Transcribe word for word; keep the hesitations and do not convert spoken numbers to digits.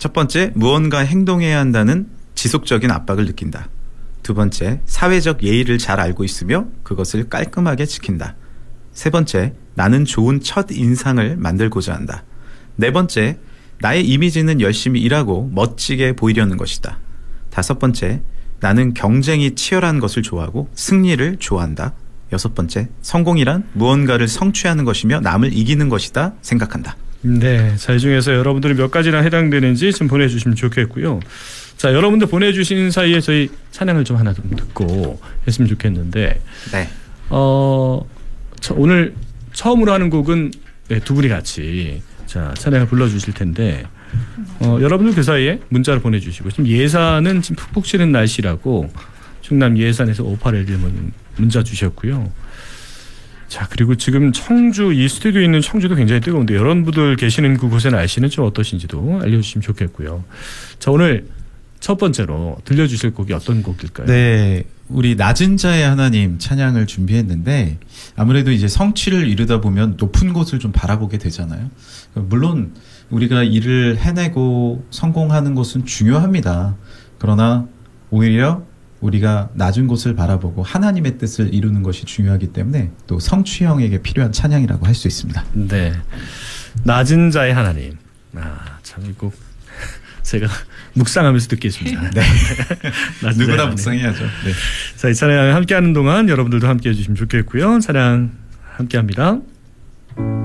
첫 번째, 무언가 행동해야 한다는 지속적인 압박을 느낀다. 두 번째, 사회적 예의를 잘 알고 있으며 그것을 깔끔하게 지킨다. 세 번째, 나는 좋은 첫 인상을 만들고자 한다. 네 번째, 나의 이미지는 열심히 일하고 멋지게 보이려는 것이다. 다섯 번째, 나는 경쟁이 치열한 것을 좋아하고 승리를 좋아한다. 여섯 번째, 성공이란 무언가를 성취하는 것이며 남을 이기는 것이다 생각한다. 네, 자, 이 중에서 여러분들이 몇 가지나 해당되는지 좀 보내주시면 좋겠고요. 자, 여러분들 보내주신 사이에 저희 찬양을 좀 하나 좀 듣고 했으면 좋겠는데, 네. 어, 저, 오늘 처음으로 하는 곡은 네, 두 분이 같이 자 찬양을 불러주실 텐데, 어, 여러분들 그 사이에 문자를 보내주시고, 지금 예산은 지금 푹푹 치는 날씨라고 충남 예산에서 오팔일일번 문자 주셨고요. 자, 그리고 지금 청주, 이 스튜디오에 있는 청주도 굉장히 뜨거운데 여러분들 계시는 그곳의 날씨는 좀 어떠신지도 알려주시면 좋겠고요. 자, 오늘 첫 번째로 들려주실 곡이 어떤 곡일까요? 네, 우리 낮은 자의 하나님 찬양을 준비했는데, 아무래도 이제 성취를 이루다 보면 높은 곳을 좀 바라보게 되잖아요. 물론 우리가 일을 해내고 성공하는 것은 중요합니다. 그러나 오히려 우리가 낮은 곳을 바라보고 하나님의 뜻을 이루는 것이 중요하기 때문에 또 성취형에게 필요한 찬양이라고 할 수 있습니다. 네, 낮은 자의 하나님. 아, 참 이 곡 제가 묵상하면서 듣겠습니다. 네. 누구나 묵상해야죠. 네. 자, 이 찬양 함께하는 동안 여러분들도 함께해 주시면 좋겠고요. 찬양 함께합니다.